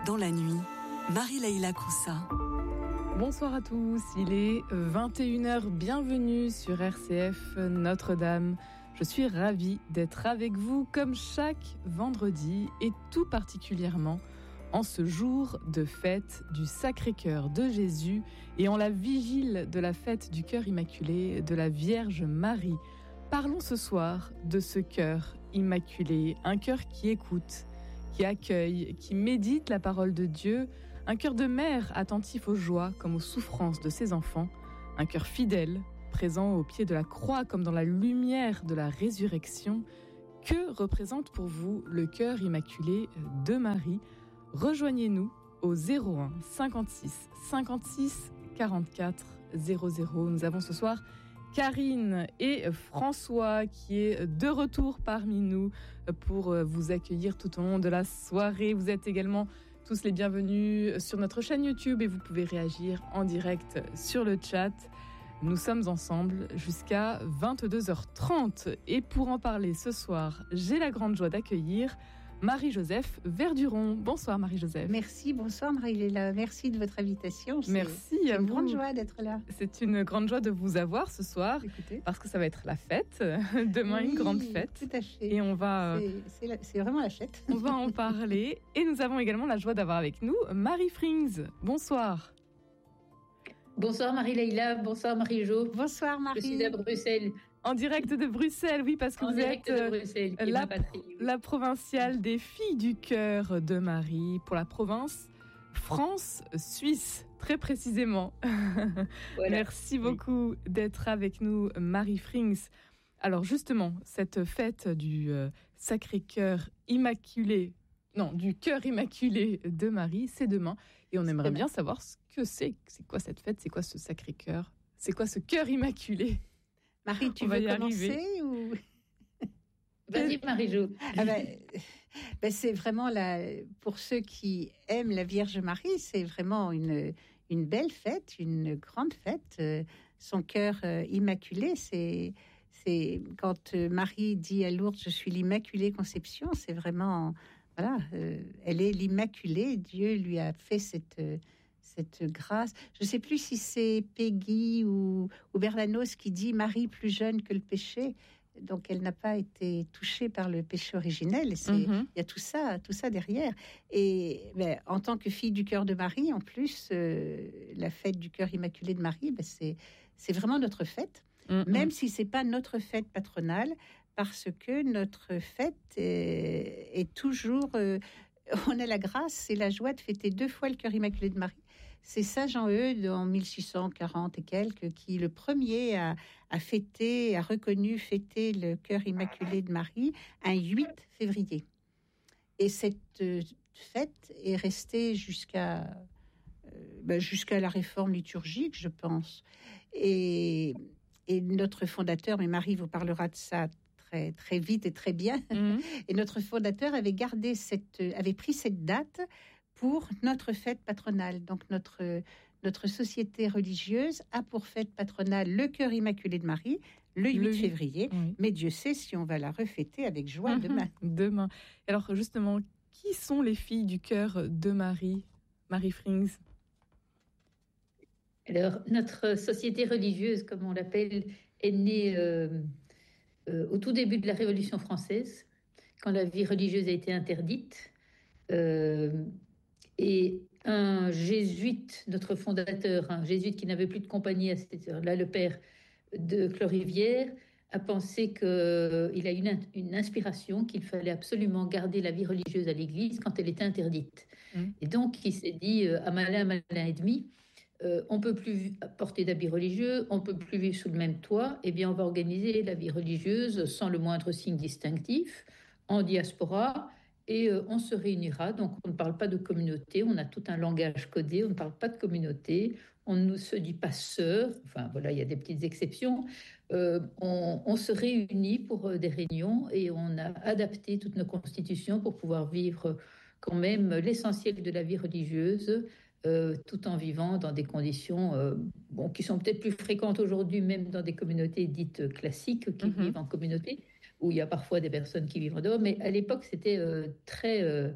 dans la nuit, Marie-Leila Koussa. Bonsoir à tous, il est 21h, bienvenue sur RCF Notre-Dame. Je suis ravie d'être avec vous comme chaque vendredi et tout particulièrement en ce jour de fête du Sacré-Cœur de Jésus et en la vigile de la fête du Cœur Immaculé de la Vierge Marie. Parlons ce soir de ce cœur immaculé, un cœur qui écoute, qui accueille, qui médite la parole de Dieu, un cœur de mère attentif aux joies comme aux souffrances de ses enfants, un cœur fidèle, présent au pied de la croix comme dans la lumière de la résurrection. Que représente pour vous le cœur immaculé de Marie ? Rejoignez-nous au 01 56 56 44 00. Nous avons ce soir Karine et François qui est de retour parmi nous pour vous accueillir tout au long de la soirée. Vous êtes également tous les bienvenus sur notre chaîne YouTube et vous pouvez réagir en direct sur le chat. Nous sommes ensemble jusqu'à 22h30 et pour en parler ce soir, j'ai la grande joie d'accueillir Marie-Joseph Verduron. Bonsoir Marie-Joseph. Merci, bonsoir Marie-Léla. Merci de votre invitation. Merci à vous. C'est une grande joie d'être là. C'est une grande joie de vous avoir ce soir. Écoutez. Parce que ça va être la fête. Demain, oui, une grande fête. Tout à fait. Et on va... C'est vraiment la fête. On va en parler. Et nous avons également la joie d'avoir avec nous Marie Frings. Bonsoir. Bonsoir Marie-Leila, bonsoir Marie-Jo. Bonsoir Marie. Je suis à Bruxelles. En direct de Bruxelles, oui, parce que vous êtes la provinciale des Filles du Cœur de Marie pour la province France-Suisse, très précisément. Voilà. Merci beaucoup d'être avec nous, Marie Frings. Alors justement, cette fête du Sacré-Cœur immaculé, du Cœur immaculé de Marie, c'est demain. Et on aimerait bien savoir ce que c'est. C'est quoi cette fête ? C'est quoi ce Sacré-Cœur ? C'est quoi ce Cœur immaculé ? Marie, tu veux commencer ou... Vas-y, Marie-Jo. C'est vraiment pour ceux qui aiment la Vierge Marie, c'est vraiment une belle fête, une grande fête. Son cœur immaculé, c'est quand Marie dit à Lourdes, je suis l'Immaculée Conception, c'est vraiment, elle est l'Immaculée. Dieu lui a fait cette grâce. Je ne sais plus si c'est Peggy ou Bernanos qui dit Marie plus jeune que le péché. Donc elle n'a pas été touchée par le péché originel. Il y a tout ça derrière. Et en tant que fille du cœur de Marie, en plus, la fête du cœur immaculé de Marie, c'est vraiment notre fête. Même si c'est pas notre fête patronale, parce que notre fête est toujours... on a la grâce et la joie de fêter 2 fois le cœur immaculé de Marie. C'est Saint Jean-Eudes en 1640 et quelques qui le premier a reconnu fêter le cœur immaculé de Marie un 8 février. Et cette fête est restée jusqu'à la réforme liturgique, je pense. Et notre fondateur, mais Marie vous parlera de ça très, très vite et très bien. Et notre fondateur avait pris cette date pour notre fête patronale. Donc notre société religieuse a pour fête patronale le cœur immaculé de Marie, le 8 février. Oui. Mais Dieu sait si on va la refêter avec joie demain. Alors justement, qui sont les filles du cœur de Marie, Marie Frings ? Alors notre société religieuse, comme on l'appelle, est née... au tout début de la Révolution française, quand la vie religieuse a été interdite, et un jésuite, notre fondateur, un jésuite qui n'avait plus de compagnie à cette heure-là, le père de Clorivière, a pensé qu'il a une inspiration qu'il fallait absolument garder la vie religieuse à l'Église quand elle était interdite. Et donc il s'est dit à malin et demi, on ne peut plus porter d'habits religieux, on ne peut plus vivre sous le même toit, eh bien on va organiser la vie religieuse sans le moindre signe distinctif, en diaspora, et on se réunira. Donc on ne parle pas de communauté, on a tout un langage codé, on ne parle pas de communauté, on ne se dit pas sœurs, enfin voilà, il y a des petites exceptions. On se réunit pour des réunions et on a adapté toutes nos constitutions pour pouvoir vivre quand même l'essentiel de la vie religieuse, tout en vivant dans des conditions qui sont peut-être plus fréquentes aujourd'hui, même dans des communautés dites classiques qui vivent en communauté, où il y a parfois des personnes qui vivent en dehors. Mais à l'époque, c'était très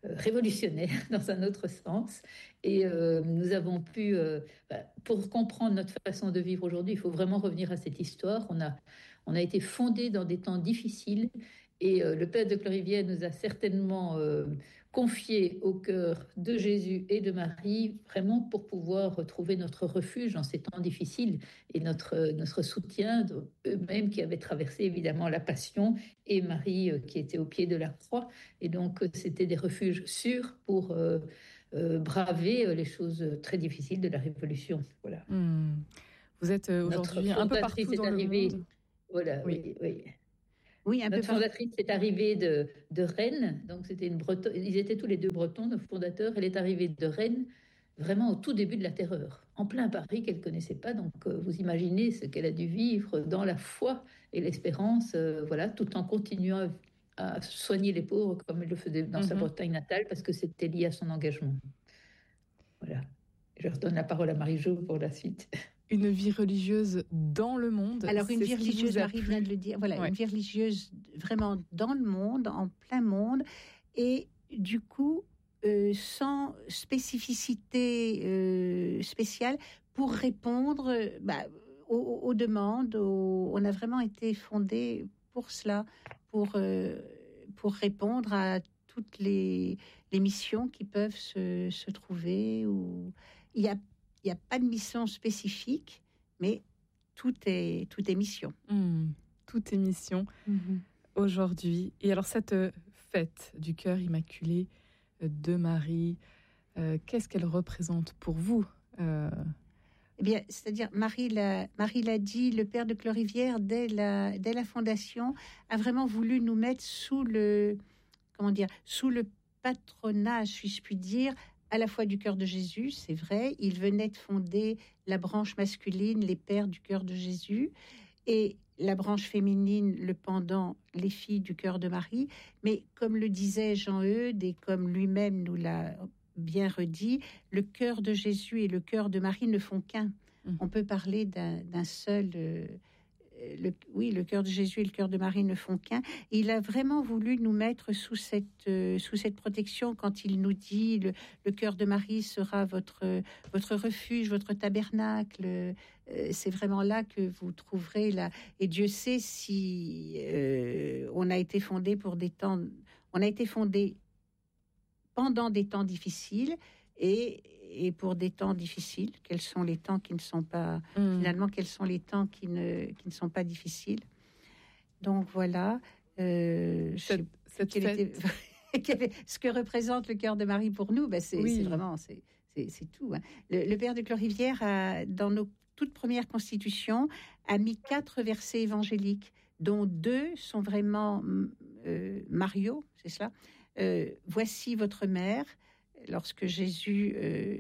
révolutionnaire dans un autre sens. Et nous avons pu, pour comprendre notre façon de vivre aujourd'hui, il faut vraiment revenir à cette histoire. On a été fondé dans des temps difficiles et le Père de Clorivière nous a certainement confié au cœur de Jésus et de Marie, vraiment pour pouvoir retrouver notre refuge dans ces temps difficiles et notre soutien eux-mêmes qui avaient traversé évidemment la passion et Marie qui était au pied de la croix. Et donc c'était des refuges sûrs pour braver les choses très difficiles de la Révolution. Voilà. Vous êtes aujourd'hui un peu partout dans le monde. Voilà, oui, oui. Oui, Notre fondatrice est arrivée de Rennes, donc c'était une Bretonne. Ils étaient tous les deux bretons, nos fondateurs. Elle est arrivée de Rennes, vraiment au tout début de la Terreur, en plein Paris qu'elle connaissait pas. Donc vous imaginez ce qu'elle a dû vivre dans la foi et l'espérance, voilà, tout en continuant à soigner les pauvres comme elle le faisait dans sa Bretagne natale, parce que c'était lié à son engagement. Voilà. Je redonne la parole à Marie-Jo pour la suite. Une vie religieuse dans le monde. Alors, une vie religieuse, Marie vient de le dire, voilà, une vie religieuse vraiment dans le monde, en plein monde, et du coup, sans spécificité spéciale, pour répondre aux demandes. On a vraiment été fondé pour cela, pour répondre à toutes les missions qui peuvent se trouver. Il n'y a pas de mission spécifique, mais tout est mission. Tout est mission aujourd'hui. Et alors cette fête du cœur immaculé de Marie, qu'est-ce qu'elle représente pour vous Eh bien, c'est-à-dire, Marie l'a dit, le Père de Clorivière, dès la fondation, a vraiment voulu nous mettre sous le patronage, si je puis dire, à la fois du cœur de Jésus, c'est vrai. Il venait de fonder la branche masculine, les pères du cœur de Jésus, et la branche féminine, le pendant, les filles du cœur de Marie. Mais comme le disait Jean-Eudes, et comme lui-même nous l'a bien redit, le cœur de Jésus et le cœur de Marie ne font qu'un. On peut parler d'un seul... le cœur de Jésus et le cœur de Marie ne font qu'un. Il a vraiment voulu nous mettre sous cette protection quand il nous dit le cœur de Marie sera votre refuge, votre tabernacle. C'est vraiment là que vous trouverez là. Et Dieu sait si on a été fondé on a été fondé pendant des temps difficiles et pour des temps difficiles, quels sont les temps qui ne sont pas finalement, quels sont les temps qui ne sont pas difficiles. Donc voilà, cette fête. Ce que représente le cœur de Marie pour nous, c'est vraiment c'est tout. Hein. Le Père de Clorivière, dans nos toutes premières constitutions, a mis 4 versets évangéliques, dont 2 sont vraiment Mario, c'est cela. Voici votre mère. Lorsque Jésus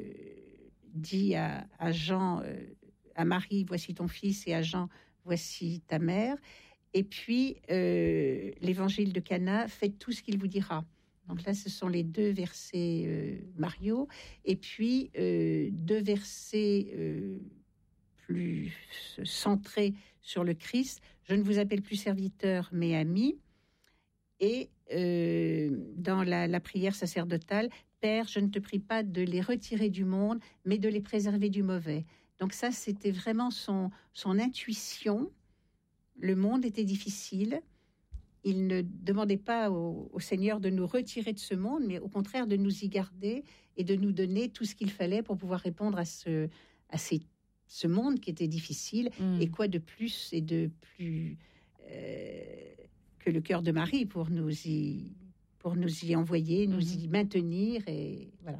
dit à Jean, à Marie, voici ton fils, et à Jean, voici ta mère. Et puis, l'évangile de Cana, faites tout ce qu'il vous dira. Donc là, ce sont les 2 versets Mario. Et puis, 2 versets plus centrés sur le Christ. Je ne vous appelle plus serviteur, mais ami. Et dans la prière sacerdotale, Père, je ne te prie pas de les retirer du monde, mais de les préserver du mauvais. Donc ça, c'était vraiment son intuition. Le monde était difficile. Il ne demandait pas au Seigneur de nous retirer de ce monde, mais au contraire de nous y garder et de nous donner tout ce qu'il fallait pour pouvoir répondre à ce monde qui était difficile. Et quoi de plus et de plus que le cœur de Marie pour nous y envoyer, nous y maintenir, et voilà.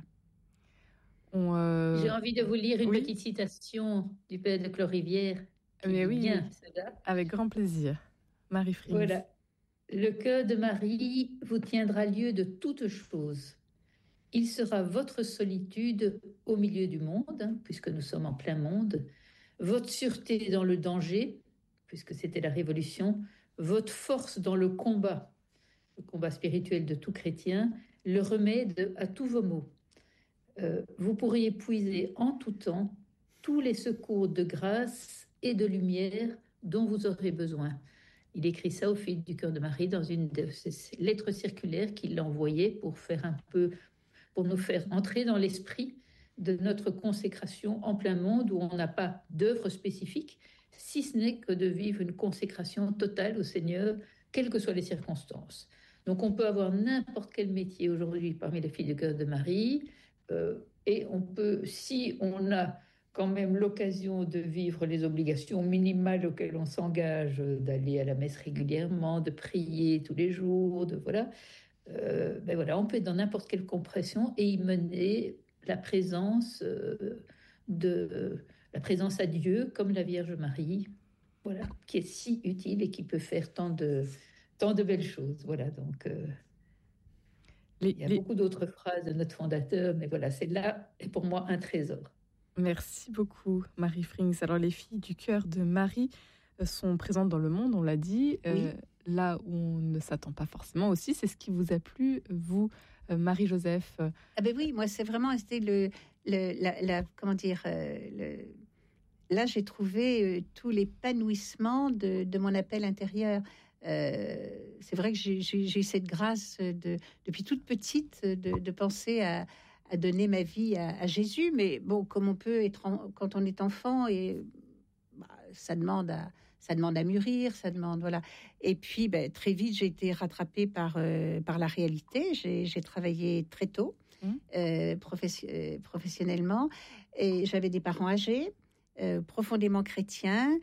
J'ai envie de vous lire une petite citation du Père de Clorivière. Avec grand plaisir. Marie Frins. Voilà. Le cœur de Marie vous tiendra lieu de toutes choses. Il sera votre solitude au milieu du monde, puisque nous sommes en plein monde, votre sûreté dans le danger, puisque c'était la Révolution, votre force dans le combat spirituel de tout chrétien, le remède à tous vos maux. Vous pourriez puiser en tout temps tous les secours de grâce et de lumière dont vous aurez besoin. Il écrit ça aux filles du cœur de Marie dans une de ses lettres circulaires qu'il a envoyées pour nous faire entrer dans l'esprit de notre consécration en plein monde où on n'a pas d'œuvre spécifique, si ce n'est que de vivre une consécration totale au Seigneur, quelles que soient les circonstances. Donc on peut avoir n'importe quel métier aujourd'hui parmi les filles du cœur de Marie, et on peut, si on a quand même l'occasion de vivre les obligations minimales auxquelles on s'engage, d'aller à la messe régulièrement, de prier tous les jours, voilà, on peut être dans n'importe quelle compression et y mener la présence à Dieu comme la Vierge Marie, voilà, qui est si utile et qui peut faire tant de belles choses. Voilà, donc il y a beaucoup d'autres phrases de notre fondateur, mais voilà, celle-là est pour moi un trésor. Merci beaucoup, Marie Frings. Alors, les filles du cœur de Marie sont présentes dans le monde, on l'a dit. Oui. Là où on ne s'attend pas forcément aussi, c'est ce qui vous a plu, vous, Marie-Joseph. Ah ben oui, moi c'est vraiment c'était comment dire, là j'ai trouvé tout l'épanouissement de mon appel intérieur. C'est vrai que j'ai eu cette grâce depuis toute petite de penser à donner ma vie à Jésus, mais bon, comme on peut être quand on est enfant, et ça demande à mûrir, ça demande, voilà. Et puis, très vite, j'ai été rattrapée par la réalité. J'ai travaillé très tôt, professionnellement, et j'avais des parents âgés, profondément chrétiens,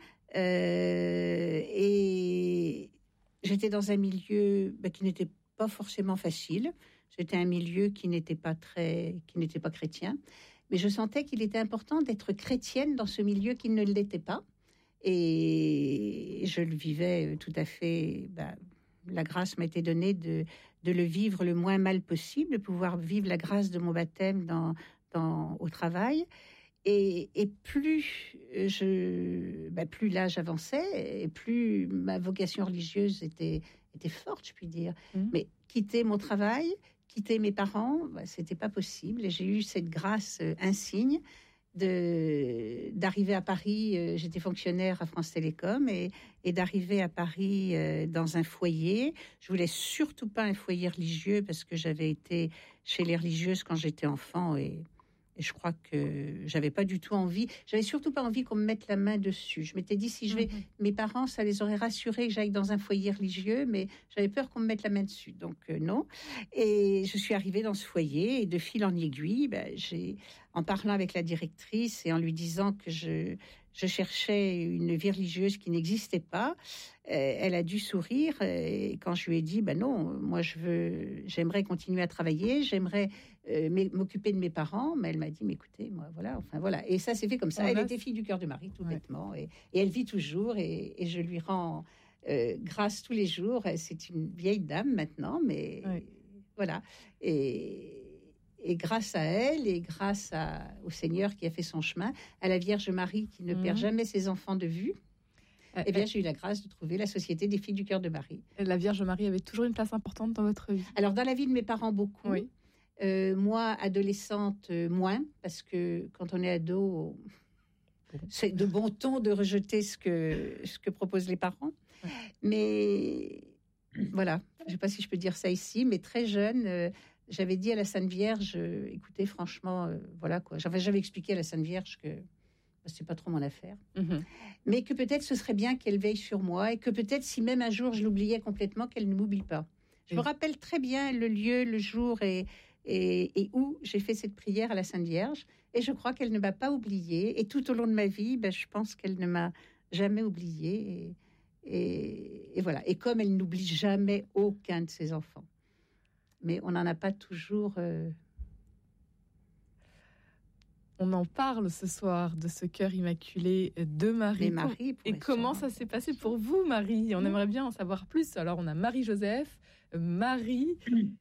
et j'étais dans un milieu qui n'était pas forcément facile. C'était un milieu qui n'était pas chrétien, mais je sentais qu'il était important d'être chrétienne dans ce milieu qui ne l'était pas. Et je le vivais tout à fait. La grâce m'a été donnée de le vivre le moins mal possible, de pouvoir vivre la grâce de mon baptême au travail. Et plus plus l'âge avançait, et plus ma vocation religieuse était forte, je puis dire. Mais quitter mon travail, quitter mes parents, c'était pas possible. Et j'ai eu cette grâce insigne d'arriver à Paris. J'étais fonctionnaire à France Télécom, et d'arriver à Paris dans un foyer. Je voulais surtout pas un foyer religieux, parce que j'avais été chez les religieuses quand j'étais enfant, et je crois que j'avais pas du tout envie. J'avais surtout pas envie qu'on me mette la main dessus. Je m'étais dit, si je vais, mes parents, ça les aurait rassurés que j'aille dans un foyer religieux, mais j'avais peur qu'on me mette la main dessus. Donc non. Et je suis arrivée dans ce foyer, et de fil en aiguille, en parlant avec la directrice et en lui disant que je cherchais une vie religieuse qui n'existait pas, elle a dû sourire. Et quand je lui ai dit, non, moi j'aimerais continuer à travailler, j'aimerais m'occuper de mes parents, mais elle m'a dit, mais écoutez, moi voilà. Et ça s'est fait comme ça. Elle était fille du cœur de Marie, tout bêtement, et elle vit toujours, et je lui rends grâce tous les jours. C'est une vieille dame maintenant, mais voilà. Et grâce à elle, et grâce au Seigneur qui a fait son chemin, à la Vierge Marie qui ne perd jamais ses enfants de vue, j'ai eu la grâce de trouver la Société des filles du cœur de Marie. La Vierge Marie avait toujours une place importante dans votre vie? Alors, dans la vie de mes parents, beaucoup. Oui. Moi, adolescente, moins, parce que quand on est ado, c'est de bon ton de rejeter ce que proposent les parents. Ouais. Mais voilà, je ne sais pas si je peux dire ça ici, mais très jeune... j'avais dit à la Sainte Vierge, écoutez, franchement, voilà quoi. J'avais expliqué à la Sainte Vierge que c'est pas trop mon affaire, mais que peut-être ce serait bien qu'elle veille sur moi, et que peut-être si même un jour je l'oubliais complètement, qu'elle ne m'oublie pas. Je me rappelle très bien le lieu, le jour et où j'ai fait cette prière à la Sainte Vierge, et je crois qu'elle ne m'a pas oubliée. Et tout au long de ma vie, je pense qu'elle ne m'a jamais oubliée. Et voilà. Et comme elle n'oublie jamais aucun de ses enfants. Mais on n'en a pas toujours... On en parle ce soir de ce cœur immaculé de Marie. Et comment ça s'est passé pour vous, Marie? On aimerait bien en savoir plus. Alors, on a Marie-Joseph, Marie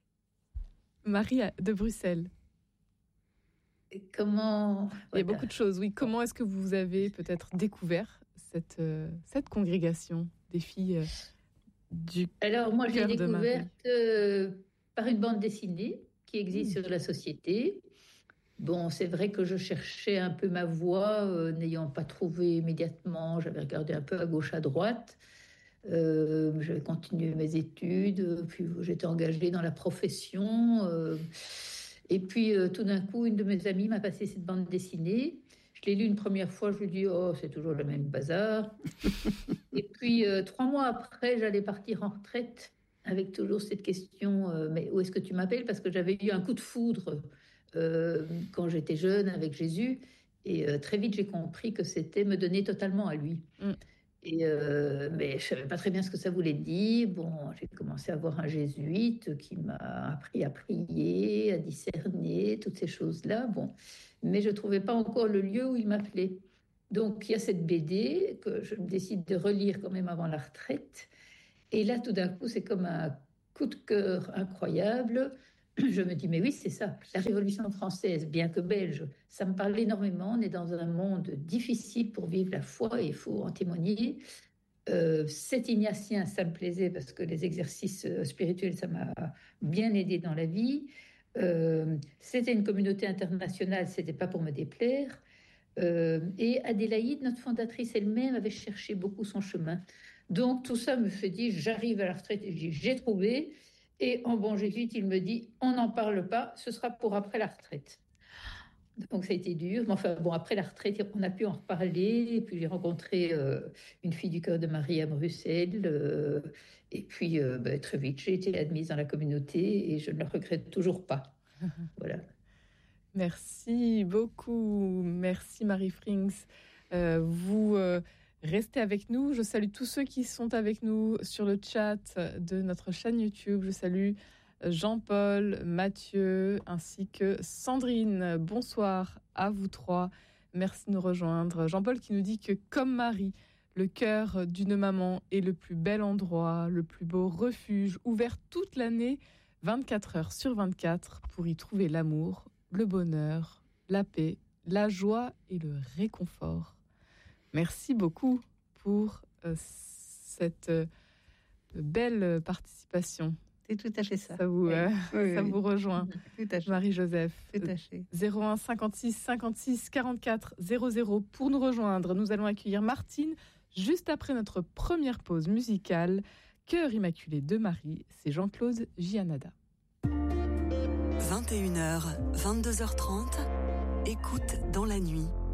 de Bruxelles. Et comment... Il y a beaucoup de choses, oui. Comment est-ce que vous avez peut-être découvert cette congrégation des filles du cœur de Marie? Alors, moi, je l'ai découverte... par une bande dessinée qui existe sur la Société. Bon, c'est vrai que je cherchais un peu ma voie, n'ayant pas trouvé immédiatement. J'avais regardé un peu à gauche, à droite. J'avais continué mes études, puis j'étais engagée dans la profession. Et puis tout d'un coup, une de mes amies m'a passé cette bande dessinée. Je l'ai lue une première fois, je lui ai dit, oh, c'est toujours le même bazar. Et puis 3 mois après, j'allais partir en retraite avec toujours cette question, mais où est-ce que tu m'appelles? Parce que j'avais eu un coup de foudre quand j'étais jeune avec Jésus. Et très vite, j'ai compris que c'était me donner totalement à lui. Et, mais je ne savais pas très bien ce que ça voulait dire. Bon, j'ai commencé à voir un jésuite qui m'a appris à prier, à discerner, toutes ces choses-là. Bon, mais je ne trouvais pas encore le lieu où il m'appelait. Donc, il y a cette BD que je décide de relire quand même avant la retraite. Et là, tout d'un coup, c'est comme un coup de cœur incroyable. Je me dis, mais oui, c'est ça. La Révolution française, bien que belge, ça me parle énormément. On est dans un monde difficile pour vivre la foi et il faut en témoigner. Cet ignatien, ça me plaisait parce que les exercices spirituels, ça m'a bien aidé dans la vie. C'était une communauté internationale, c'était pas pour me déplaire. Et Adélaïde, notre fondatrice elle-même, avait cherché beaucoup son chemin. Donc tout ça me fait dire, j'arrive à la retraite et je dis, j'ai trouvé. Et en bon jésuite, il me dit, on n'en parle pas, ce sera pour après la retraite. Donc ça a été dur, mais enfin bon, après la retraite, on a pu en reparler. Et puis j'ai rencontré une fille du cœur de Marie à Bruxelles. Et puis très vite, j'ai été admise dans la communauté et je ne le regrette toujours pas. Voilà. Merci beaucoup. Merci Marie Frings. Vous restez avec nous. Je salue tous ceux qui sont avec nous sur le chat de notre chaîne YouTube. Je salue Jean-Paul, Mathieu, ainsi que Sandrine. Bonsoir à vous trois. Merci de nous rejoindre. Jean-Paul qui nous dit que comme Marie, le cœur d'une maman est le plus bel endroit, le plus beau refuge, ouvert toute l'année, 24 heures sur 24, pour y trouver l'amour, le bonheur, la paix, la joie et le réconfort. Merci beaucoup pour cette belle participation. C'est tout à fait ça. Ça vous, vous rejoint, Marie-Joseph. Tout à fait. 01 56 56 44 00 pour nous rejoindre. Nous allons accueillir Martine juste après notre première pause musicale. Cœur immaculé de Marie, c'est Jean-Claude Gianada. 21h, 22h30, écoute dans la nuit.